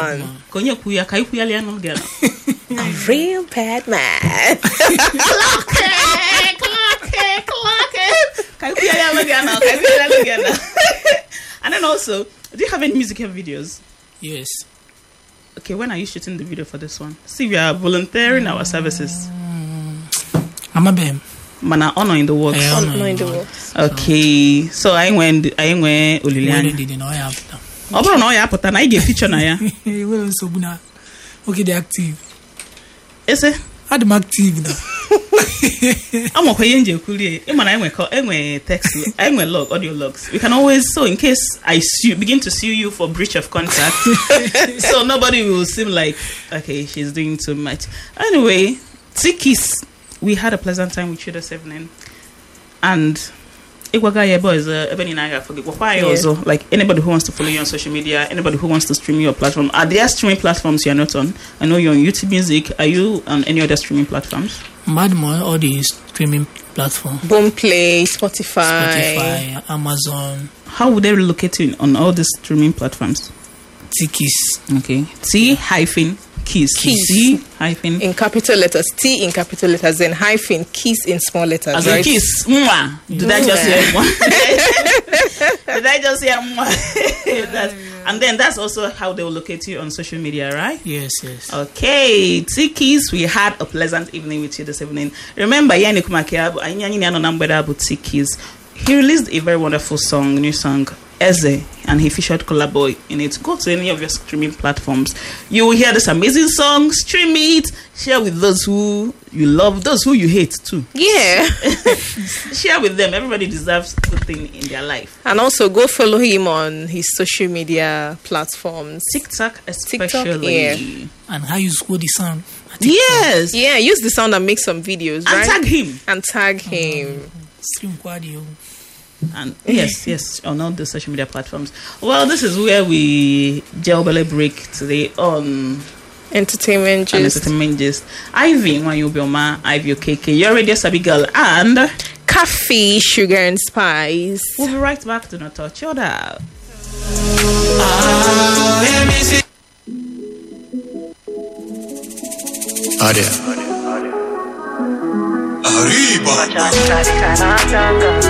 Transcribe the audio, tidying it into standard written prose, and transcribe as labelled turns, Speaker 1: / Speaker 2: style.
Speaker 1: one.
Speaker 2: Konye kuya kai kuya le anon girl.
Speaker 1: A real bad man.
Speaker 2: Clock it. Kai kuya le anon girl. Kai kuya le anon girl. And then also, do you have any musical videos?
Speaker 3: Yes.
Speaker 2: Okay, when are you shooting the video for this one? See, we are volunteering our services.
Speaker 3: I'm a bam.
Speaker 2: Mana honor in the works.
Speaker 1: Honor in the works.
Speaker 2: Okay, so I went Olilian.
Speaker 3: Didn't know I have them.
Speaker 2: Oh, no, I put an I get picture na ya.
Speaker 3: Well, so buna. Okay, they're active.
Speaker 2: Is it?
Speaker 3: I'm active now.
Speaker 2: I'm okay. Angel Kulie. I text. I log audio logs. We can always, so in case I begin to sue you for breach of contract, so nobody will seem like okay, she's doing too much. Anyway, Tikis, we had a pleasant time with you this evening, and Igwagaya boys, also like anybody who wants to follow you on social media, anybody who wants to stream your platform. Are there streaming platforms you're not on? I know you're on YouTube Music. Are you on any other streaming platforms?
Speaker 3: Madman, all the streaming platform.
Speaker 1: Boomplay, Spotify,
Speaker 3: Amazon.
Speaker 2: How would they locate you on all these streaming platforms?
Speaker 3: T-Kiss.
Speaker 2: Okay. T-Kiss.
Speaker 1: Kiss.
Speaker 2: T-
Speaker 1: in capital letters. T in capital letters, then hyphen, kiss in small letters.
Speaker 2: As
Speaker 1: right?
Speaker 2: a kiss. Mwah. Did I just hear mwah? Did I just hear mwah? And then that's also how they will locate you on social media, right?
Speaker 3: Yes.
Speaker 2: Okay. T-Kiss, we had a pleasant evening with you this evening. Remember, Yannick Makiabu, T-Kiss. He released a very wonderful song, new song, Eze, and he featured Collabo in it. Go to any of your streaming platforms. You will hear this amazing song, stream it, share with those who you love, those who you hate too.
Speaker 1: Yeah.
Speaker 2: Share with them. Everybody deserves good thing in their life.
Speaker 1: And also go follow him on his social media platforms.
Speaker 2: TikTok especially.
Speaker 1: TikTok, yeah.
Speaker 3: And how you score the sound?
Speaker 2: Yes.
Speaker 1: Yeah, use the sound and make some videos, right?
Speaker 2: And tag him.
Speaker 3: Stream Quadio.
Speaker 2: And yes, on all the social media platforms. Well, this is where we jailbelly break today on
Speaker 1: Entertainment Gist.
Speaker 2: Ivy Wanyubioma, Ivy OKK, your radio Sabi girl, and
Speaker 1: Coffee, Sugar and Spice.
Speaker 2: We'll be right back. Do not touch your dial.
Speaker 4: Arriba.